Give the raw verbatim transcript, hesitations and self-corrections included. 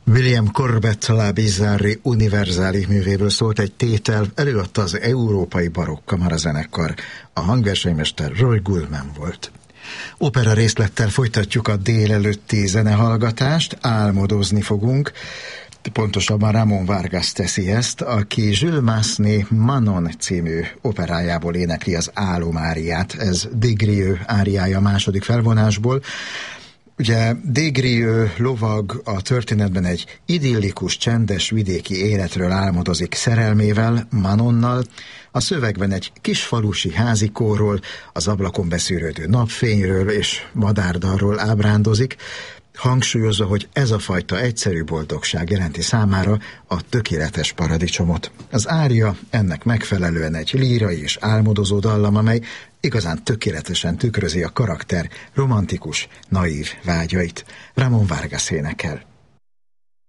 William Corbett La Bizzarri Universali művéből szólt egy tétel, előadta az Európai Barokk Kamarazenekar. A hangversenymester Roy Gulman volt. Opera részlettel folytatjuk a délelőtti zenehallgatást, álmodozni fogunk. Pontosabban Ramón Vargas teszi ezt, aki Jules Massenet Manon című operájából énekli az álomáriát. Ez Des Grieux áriája a második felvonásból. Ugye Des Grieux lovag a történetben egy idillikus, csendes vidéki életről álmodozik szerelmével, Manonnal, a szövegben egy kisfalusi házikóról, az ablakon beszűrődő napfényről és madárdalról ábrándozik, hangsúlyozza, hogy ez a fajta egyszerű boldogság jelenti számára a tökéletes paradicsomot. Az ária ennek megfelelően egy lírai és álmodozó dallam, amely igazán tökéletesen tükrözi a karakter romantikus, naív vágyait. Ramón Vargas énekel.